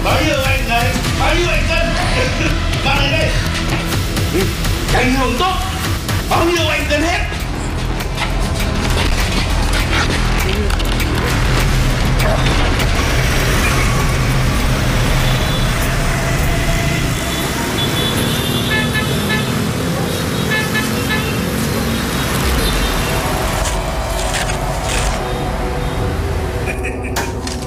Bao nhiêu anh cần? Vào đây đây. Ảnh hưởng tốt. Bao nhiêu anh cần hết.